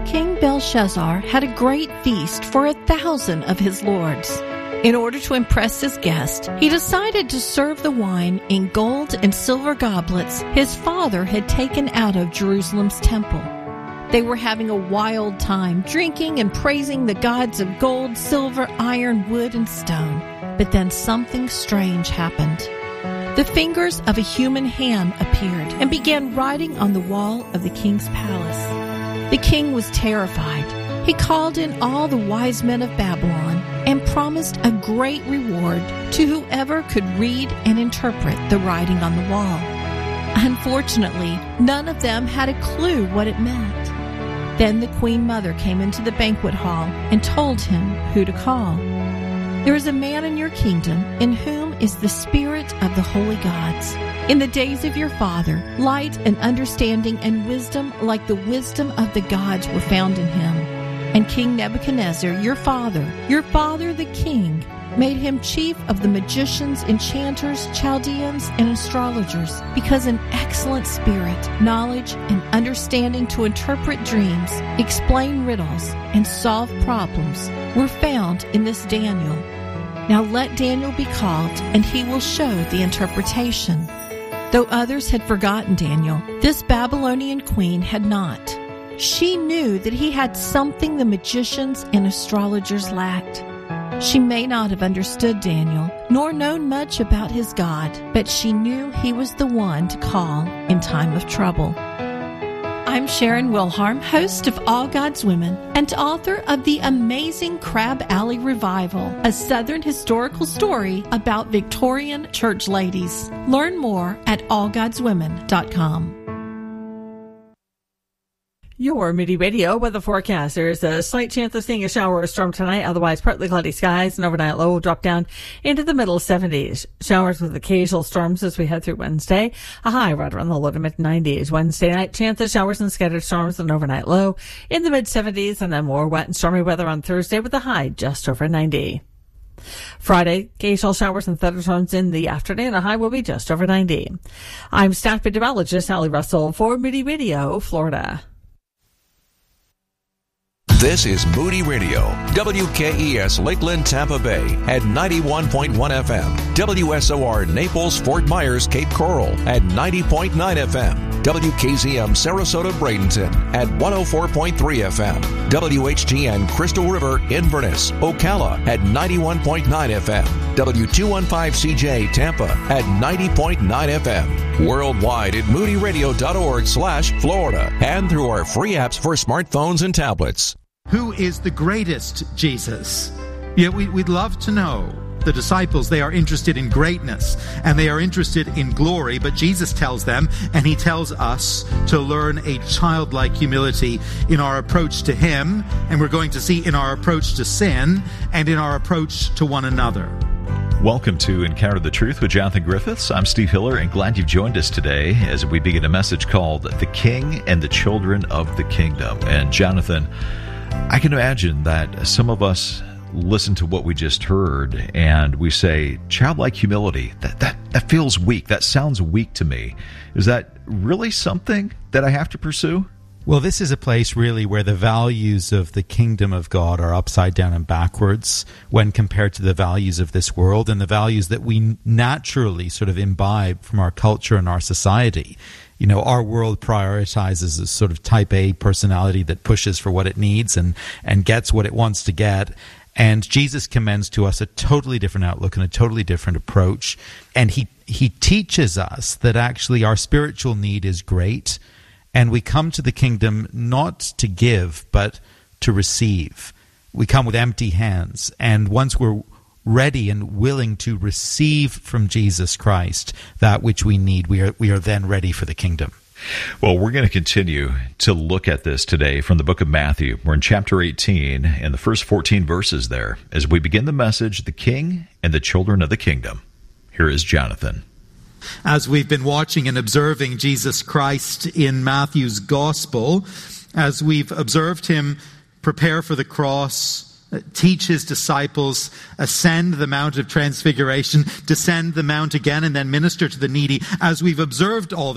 King Belshazzar had a great feast for 1,000 of his lords. In order to impress his guests, he decided to serve the wine in gold and silver goblets his father had taken out of Jerusalem's temple. They were having a wild time, drinking and praising the gods of gold, silver, iron, wood, and stone. But then something strange happened. The fingers of a human hand appeared and began writing on the wall of the king's palace. The king was terrified. He called in all the wise men of Babylon and promised a great reward to whoever could read and interpret the writing on the wall. Unfortunately, none of them had a clue what it meant. Then the queen mother came into the banquet hall and told him who to call. There is a man in your kingdom in whom is the spirit of the holy gods. In the days of your father, light and understanding and wisdom like the wisdom of the gods were found in him. And King Nebuchadnezzar, your father the king, made him chief of the magicians, enchanters, Chaldeans, and astrologers, because an excellent spirit, knowledge, and understanding to interpret dreams, explain riddles, and solve problems were found in this Daniel. Now let Daniel be called, and he will show the interpretation. Though others had forgotten Daniel, this Babylonian queen had not. She knew that he had something the magicians and astrologers lacked. She may not have understood Daniel, nor known much about his God, but she knew he was the one to call in time of trouble. I'm Sharon Wilharm, host of All God's Women and author of the amazing Crab Alley Revival, a Southern historical story about Victorian church ladies. Learn more at allgodswomen.com. Your Moody Radio weather forecast. There's a slight chance of seeing a shower or storm tonight, otherwise partly cloudy skies, and overnight low will drop down into the middle 70s. Showers with occasional storms as we head through Wednesday. A high right around the low to mid 90s. Wednesday night, chance of showers and scattered storms and overnight low in the mid 70s, and then more wet and stormy weather on Thursday with a high just over 90. Friday, occasional showers and thunderstorms in the afternoon. A high will be just over 90. I'm staff meteorologist Allie Russell for Moody Radio, Florida. This is Moody Radio, WKES Lakeland, Tampa Bay at 91.1 FM, WSOR Naples, Fort Myers, Cape Coral at 90.9 FM, WKZM Sarasota, Bradenton at 104.3 FM, WHGN Crystal River, Inverness, Ocala at 91.9 FM, W215CJ Tampa at 90.9 FM, worldwide at moodyradio.org/Florida, and through our free apps for smartphones and tablets. Who is the greatest Jesus? Yeah, we'd love to know. The disciples, they are interested in greatness and they are interested in glory, but Jesus tells them, and he tells us, to learn a childlike humility in our approach to him, and we're going to see in our approach to sin and in our approach to one another. Welcome to Encounter the Truth with Jonathan Griffiths. I'm Steve Hiller, and glad you've joined us today as we begin a message called The King and the Children of the Kingdom. And Jonathan, I can imagine that some of us listen to what we just heard and we say, childlike humility, that feels weak. That sounds weak to me. Is that really something that I have to pursue? Well, this is a place really where the values of the kingdom of God are upside down and backwards when compared to the values of this world and the values that we naturally sort of imbibe from our culture and our society. You know, our world prioritizes a sort of type A personality that pushes for what it needs and gets what it wants to get. And Jesus commends to us a totally different outlook and a totally different approach. And he teaches us that actually our spiritual need is great. And we come to the kingdom not to give, but to receive. We come with empty hands. And once we're ready and willing to receive from Jesus Christ that which we need, we are then ready for the kingdom. Well, we're going to continue to look at this today from the book of Matthew. We're in chapter 18 and the first 14 verses there as we begin the message, The King and the Children of the Kingdom. Here is Jonathan. As we've been watching and observing Jesus Christ in Matthew's gospel, as we've observed him prepare for the cross, teach his disciples, ascend the Mount of Transfiguration, descend the mount again, and then minister to the needy, as we've observed all